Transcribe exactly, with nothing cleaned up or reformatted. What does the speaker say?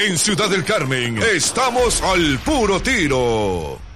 En Ciudad del Carmen, estamos al puro tiro.